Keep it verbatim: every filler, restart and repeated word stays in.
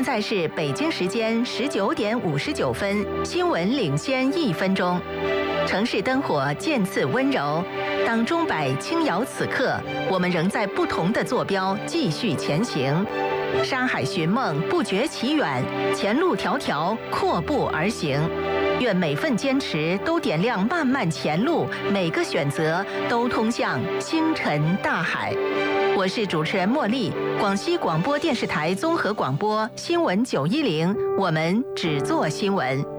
现在是北京时间十九点五十九分，新闻领先一分钟。城市灯火渐次温柔，当钟摆轻摇此刻，我们仍在不同的坐标继续前行。山海寻梦，不觉其远，前路迢迢，阔步而行。愿每份坚持都点亮漫漫前路，每个选择都通向星辰大海。我是主持人茉莉，广西广播电视台综合广播新闻九一零，我们只做新闻。